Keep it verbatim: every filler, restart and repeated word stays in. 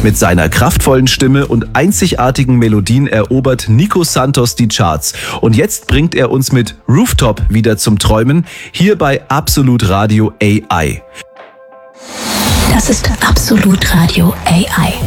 Mit seiner kraftvollen Stimme und einzigartigen Melodien erobert Nico Santos die Charts. Und jetzt bringt er uns mit Rooftop wieder zum Träumen, hier bei Absolut Radio A I. Das ist Absolut Radio A I.